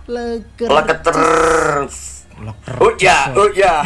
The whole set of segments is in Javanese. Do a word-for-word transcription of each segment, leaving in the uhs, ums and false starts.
Leker. Leketer. Oh ya, oh ya.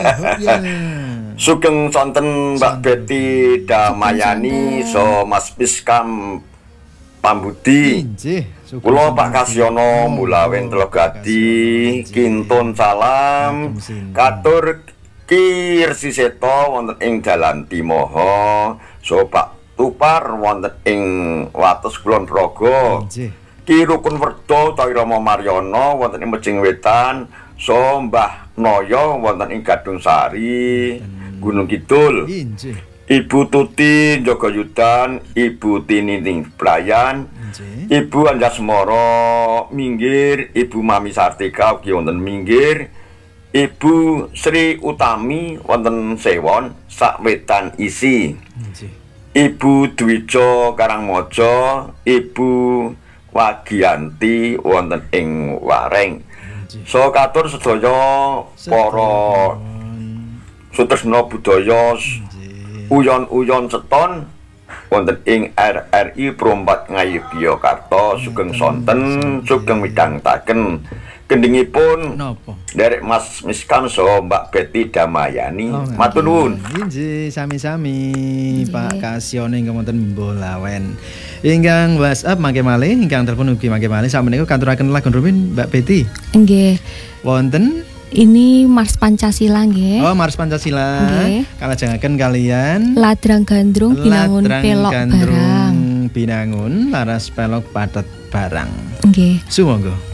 Sugeng sonten Mbak Betty Damayani so Mas Piskam Pambudi. Kula Pak Kasyono Mulawen Telogadi kintun salam katur Kirsi Seto wonten ing Dalan Timoho so Pak Tupar wonten ing Wates Kulon Progo Ki Rukun Werda Tairama Maryono wonten ing Mejing Wetan so Mbah Noyo wonten ing Gadung Sari Gunung Kidul Ibu Tuti Jogayudan, Ibu Tinining Prayan, Ibu Anjasmoro minggir, Ibu Mami Sartika ugi wonten minggir, Ibu Sri Utami wonten Sewon Sakwetan Isi, Ibu Dwijo Karangmojo, Ibu Wagianti wonten ing Wareng. So katur sedaya para sutresna budaya uyon-uyon seton wonten ing R R I Prompat Ngayogyakarta sugeng sonten sugeng midhangetaken gendhingipun derek Mas Miskam saha Mbak Betty Damayani matur nuwun. Inggih sami-sami Pak Kasyono ingkang wonten Mbolawen ingkang WhatsApp mangke malih ingkang telepon ugi mangke malih sakmenika katuraken lagun rumin Mbak Betty nggih wonten ini Mars Pancasila nggih. Oh, Mars Pancasila. Nggih. Kalajengaken kalian Ladrang Gandrung Binangun Pelok Gandrung Barang. Binangun laras pelok patet barang. Nggih. Sumangga.